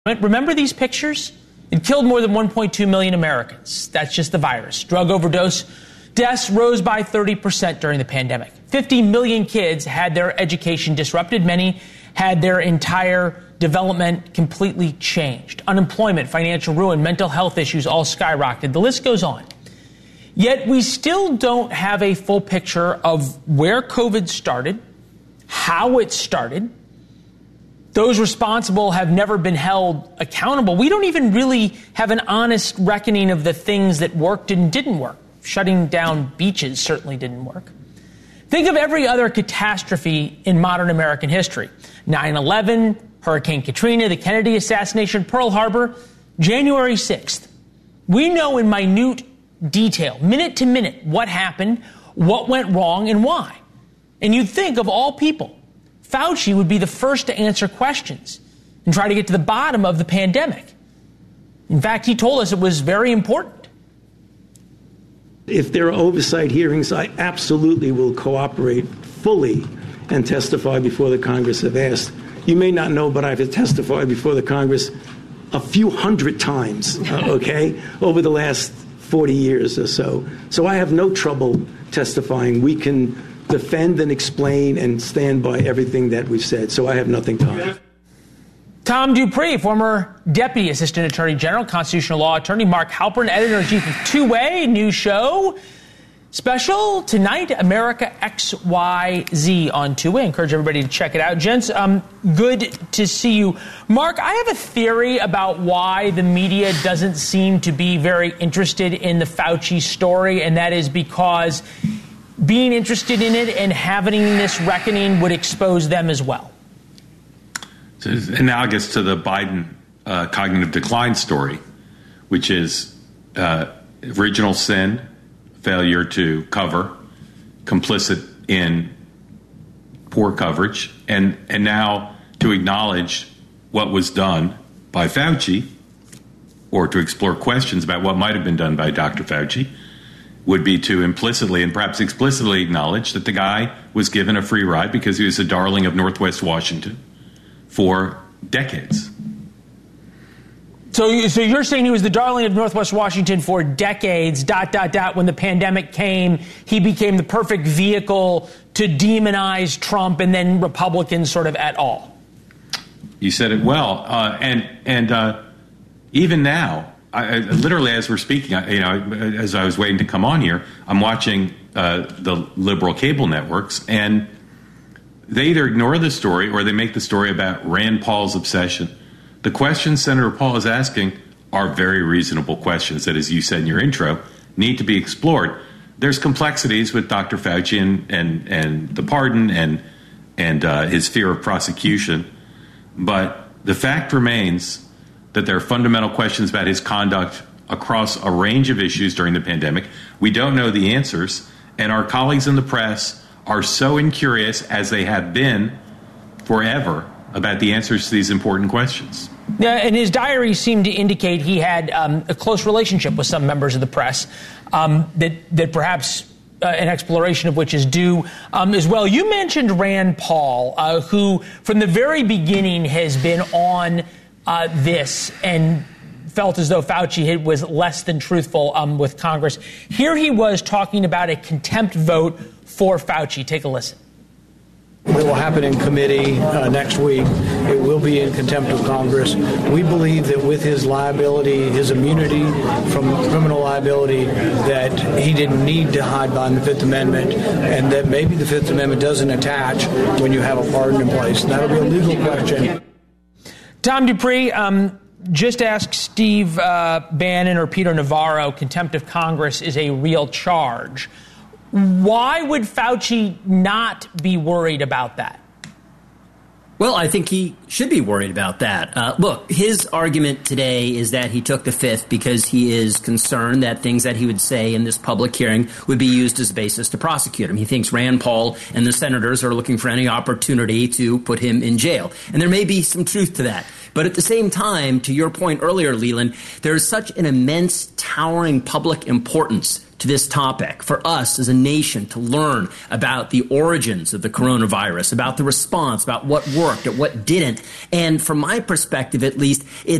Remember these pictures? It killed more than 1.2 million Americans. That's just the virus. Drug overdose deaths rose by 30% during the pandemic. 50 million kids had their education disrupted. Many had their entire development completely changed. Unemployment, financial ruin, mental health issues all skyrocketed. The list goes on. Yet we still don't have a full picture of where COVID started, how it started. Those responsible have never been held accountable. We don't even really have an honest reckoning of the things that worked and didn't work. Shutting down beaches certainly didn't work. Think of every other catastrophe in modern American history. 9/11, Hurricane Katrina, the Kennedy assassination, Pearl Harbor, January 6th. We know in minute detail, minute to minute, what happened, what went wrong, and why. And you'd think, of all people, Fauci would be the first to answer questions and try to get to the bottom of the pandemic. In fact, he told us it was very important. If there are oversight hearings, I absolutely will cooperate fully and testify before the Congress if asked. You may not know, but I've testified before the Congress a few hundred times, over the last 40 years or so. So I have no trouble testifying. We can defend and explain and stand by everything that we've said. So I have nothing to hide. Tom Dupree, former Deputy Assistant Attorney General, Constitutional Law Attorney. Mark Halperin, Editor-in-Chief of Two-Way, new show. Special tonight, America XYZ on Two-Way. I encourage everybody to check it out. Gents, good to see you. Mark, I have a theory about why the media doesn't seem to be very interested in the Fauci story, and that is because being interested in it and having this reckoning would expose them as well. So it's analogous to the Biden cognitive decline story, which is original sin, failure to cover, complicit in poor coverage, and now to acknowledge what was done by Fauci, or to explore questions about what might have been done by Dr. Fauci, would be to implicitly and perhaps explicitly acknowledge that the guy was given a free ride because he was a darling of Northwest Washington for decades. So you're saying he was the darling of Northwest Washington for decades, ... When the pandemic came, he became the perfect vehicle to demonize Trump and then Republicans sort of et al. You said it well. And even now, I literally, as we're speaking, as I was waiting to come on here, I'm watching the liberal cable networks, and they either ignore the story or they make the story about Rand Paul's obsession. The questions Senator Paul is asking are very reasonable questions that, as you said in your intro, need to be explored. There's complexities with Dr. Fauci and the pardon and his fear of prosecution, but the fact remains that there are fundamental questions about his conduct across a range of issues during the pandemic. We don't know the answers, and our colleagues in the press are so incurious, as they have been forever, about the answers to these important questions. Yeah, and his diary seemed to indicate he had a close relationship with some members of the press, that perhaps an exploration of which is due as well. You mentioned Rand Paul, who from the very beginning has been on this and felt as though Fauci was less than truthful with Congress. Here he was talking about a contempt vote for Fauci. Take a listen. It will happen in committee next week. It will be in contempt of Congress. We believe that with his liability, his immunity from criminal liability, that he didn't need to hide behind the Fifth Amendment, and that maybe the Fifth Amendment doesn't attach when you have a pardon in place. And that'll be a legal question. Tom Dupree, just ask Steve Bannon or Peter Navarro, contempt of Congress is a real charge. Why would Fauci not be worried about that? Well, I think he should be worried about that. Look, his argument today is that he took the Fifth because he is concerned that things that he would say in this public hearing would be used as a basis to prosecute him. He thinks Rand Paul and the senators are looking for any opportunity to put him in jail. And there may be some truth to that. But at the same time, to your point earlier, Leland, there is such an immense, towering public importance to this topic, for us as a nation to learn about the origins of the coronavirus, about the response, about what worked and what didn't. And from my perspective, at least,